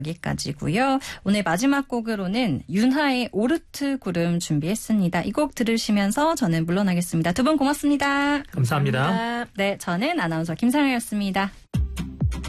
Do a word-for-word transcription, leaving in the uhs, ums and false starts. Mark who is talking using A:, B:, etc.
A: 여기까지고요. 오늘 마지막 곡으로는 윤하의 오르트 구름 준비했습니다. 이 곡 들으시면서 저는 물러나겠습니다. 두 분 고맙습니다.
B: 감사합니다.
A: 감사합니다. 네, 저는 아나운서 김상아였습니다.